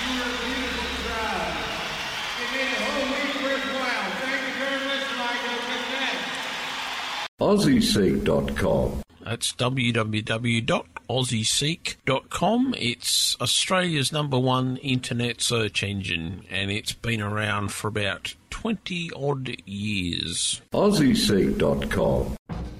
You're a beautiful crowd. It made the whole week worthwhile. Thank you very much, Michael. Good night. AussieSeek.com. That's www.aussieseek.com. It's Australia's #1 internet search engine, and it's been around for about 20-odd years. AussieSeek.com.